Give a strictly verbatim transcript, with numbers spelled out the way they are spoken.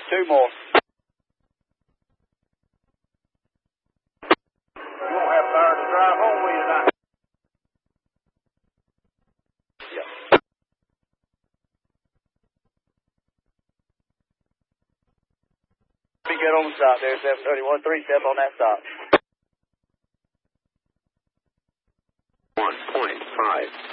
two more. You won't have power to drive home with you tonight. Yep. Pretty good on the stop there, seven thirty-one. Three step on that stop. one point five.